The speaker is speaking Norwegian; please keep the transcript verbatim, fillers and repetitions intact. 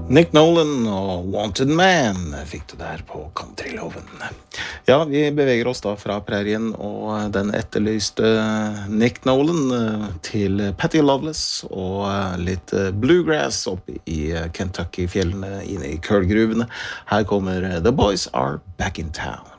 Nick Nolan og Wanted Man fikk du der på Countryloven. Ja, vi beveger oss da fra prærien og den etterlyste Nick Nolan til Patti Loveless og litt bluegrass opp i Kentucky-fjellene inne i kølgruvene. Her kommer The Boys Are Back in Town.